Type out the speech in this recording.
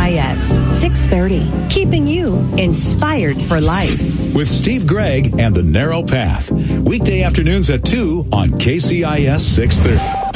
KCIS 630, keeping you inspired for life. With Steve Gregg and The Narrow Path. Weekday afternoons at 2 on KCIS 630.